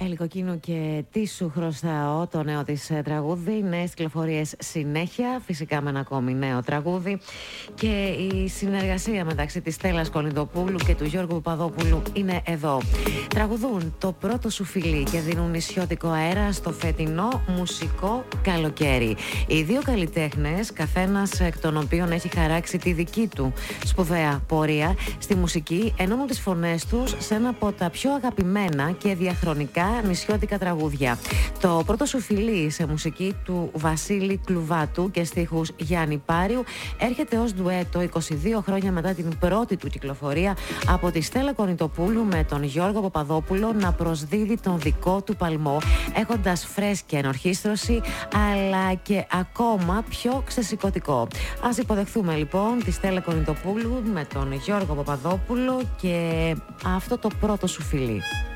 Ελικοκίνου και τι σου χρωστάω, το νέο της τραγούδι. Νέες κυκλοφορίες συνέχεια, φυσικά με ένα ακόμη νέο τραγούδι. Και η συνεργασία μεταξύ της Στέλλας Κονιδοπούλου και του Γιώργου Παπαδόπουλου είναι εδώ. Τραγουδούν το πρώτο σου φιλί και δίνουν νησιώτικο αέρα στο φετινό μουσικό καλοκαίρι. Οι δύο καλλιτέχνες, καθένας εκ των οποίων έχει χαράξει τη δική του σπουδαία πορεία στη μουσική, ενώνουν τις φωνές τους σε ένα από τα πιο αγαπημένα και διαχρονικά νησιώτικα τραγούδια. Το πρώτο σου φιλί, σε μουσική του Βασίλη Κλουβάτου και στίχους Γιάννη Πάριου, έρχεται ως ντουέτο 22 χρόνια μετά την πρώτη του κυκλοφορία από τη Στέλλα Κονιτοπούλου με τον Γιώργο Παπαδόπουλο να προσδίδει τον δικό του παλμό, έχοντας φρέσκια ενορχήστρωση αλλά και ακόμα πιο ξεσηκωτικό. Ας υποδεχθούμε λοιπόν τη Στέλλα Κονιτοπούλου με τον Γιώργο Παπαδόπουλο και αυτό το πρώτο σου φιλί.